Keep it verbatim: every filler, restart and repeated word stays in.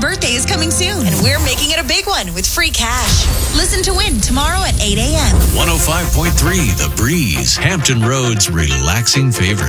birthday is coming soon, and we're making it a big one with free cash. Listen to win tomorrow at eight a.m. one oh five point three The Breeze, Hampton Road's relaxing favorite.